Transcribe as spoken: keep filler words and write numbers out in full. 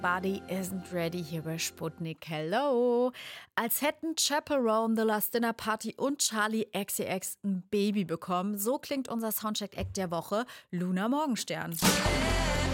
Body Isn't Ready hier bei Sputnik. Hello! Als hätten Chaperone, The Last Dinner Party und Charlie X C X ein Baby bekommen. So klingt unser Soundcheck-Act der Woche, Luna Morgenstern.